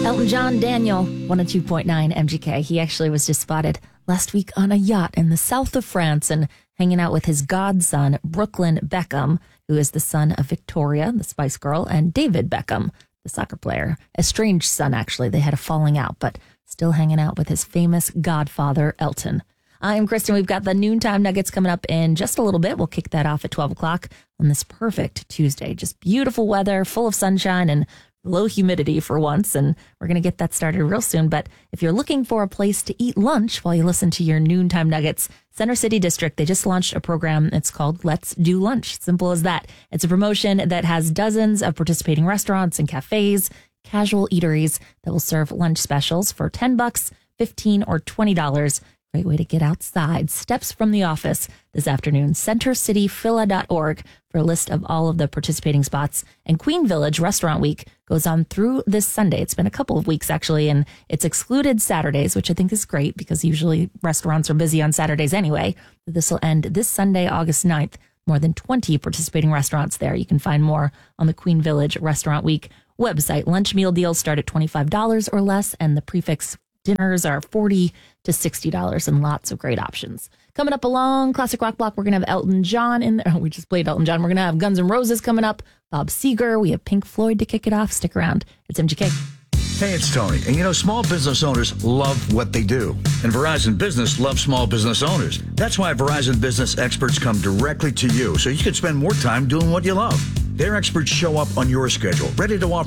Elton John Daniel, 102.9 MGK. He actually was just spotted last week on a yacht in the south of France and hanging out with his godson, Brooklyn Beckham, who is the son of Victoria, the Spice Girl, and David Beckham, the soccer player. Estranged son, actually. They had a falling out, but still hanging out with his famous godfather, Elton. I'm Kristen. We've got the Noontime Nuggets coming up in just a little bit. We'll kick that off at 12 o'clock on this perfect Tuesday. Just beautiful weather, full of sunshine and low humidity for once, and we're going to get that started real soon. But if you're looking for a place to eat lunch while you listen to your Noontime Nuggets, Center City District, they just launched a program. It's called Let's Do Lunch. Simple as that. It's a promotion that has dozens of participating restaurants and cafes, casual eateries that will serve lunch specials for $10, $15, or $20. Great way to get outside. Steps from the office this afternoon. CenterCityPhila.org for a list of all of the participating spots. And Queen Village Restaurant Week goes on through this Sunday. It's been a couple of weeks, actually, and it's excluded Saturdays, which I think is great because usually restaurants are busy on Saturdays anyway. This will end this Sunday, August 9th. More than 20 participating restaurants there. You can find more on the Queen Village Restaurant Week website. Lunch meal deals start at $25 or less, and the prefix dinners are $40 to $60 and lots of great options. Coming up along Classic Rock Block, we're going to have Elton John in there. Oh, we just played Elton John. We're going to have Guns N' Roses coming up, Bob Seger. We have Pink Floyd to kick it off. Stick around. It's MGK. Hey, it's Tony. And you know, small business owners love what they do. And Verizon Business loves small business owners. That's why Verizon Business experts come directly to you so you can spend more time doing what you love. Their experts show up on your schedule, ready to offer